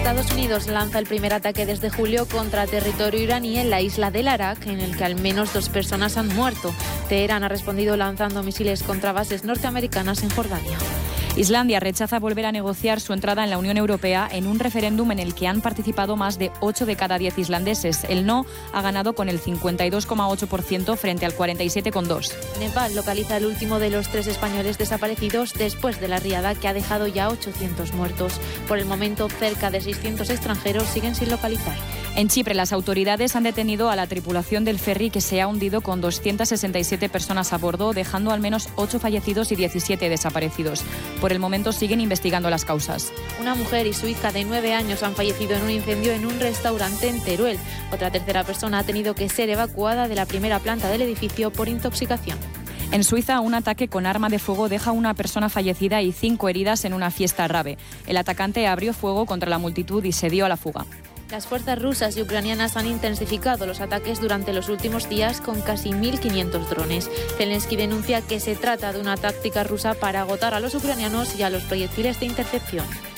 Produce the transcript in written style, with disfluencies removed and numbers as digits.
Estados Unidos lanza el primer ataque desde julio contra territorio iraní en la isla del Arak, en el que al menos 2 personas han muerto. Teherán ha respondido lanzando misiles contra bases norteamericanas en Jordania. Islandia rechaza volver a negociar su entrada en la Unión Europea en un referéndum en el que han participado más de 8 de cada 10 islandeses. El no ha ganado con el 52,8% frente al 47,2%. Nepal localiza el último de los 3 españoles desaparecidos después de la riada que ha dejado ya 800 muertos. Por el momento, cerca de 600 extranjeros siguen sin localizar. En Chipre, las autoridades han detenido a la tripulación del ferry que se ha hundido con 267 personas a bordo, dejando al menos 8 fallecidos y 17 desaparecidos. Por el momento siguen investigando las causas. Una mujer y su hija de 9 años han fallecido en un incendio en un restaurante en Teruel. Otra tercera persona ha tenido que ser evacuada de la primera planta del edificio por intoxicación. En Suiza, un ataque con arma de fuego deja a una persona fallecida y 5 heridas en una fiesta árabe. El atacante abrió fuego contra la multitud y se dio a la fuga. Las fuerzas rusas y ucranianas han intensificado los ataques durante los últimos días con casi 1.500 drones. Zelensky denuncia que se trata de una táctica rusa para agotar a los ucranianos y a los proyectiles de intercepción.